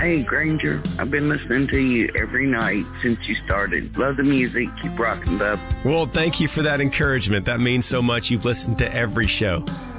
Hey, Granger, I've been listening to you every night since you started. Love the music. Keep rocking, bub. Well, thank you for that encouragement. That means so much. You've listened to every show.